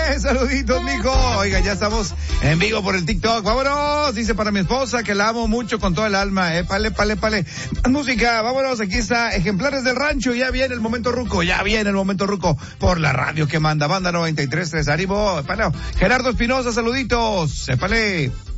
Saluditos, mijo. Oiga, ya estamos en vivo por el TikTok. Vámonos. Dice para mi esposa que la amo mucho con todo el alma. Pale. Más música. Vámonos. Aquí está Ejemplares del Rancho. Ya viene el momento ruco. Por la radio que manda. Banda 93.3. Ánimo. Gerardo Espinosa, saluditos. Épale.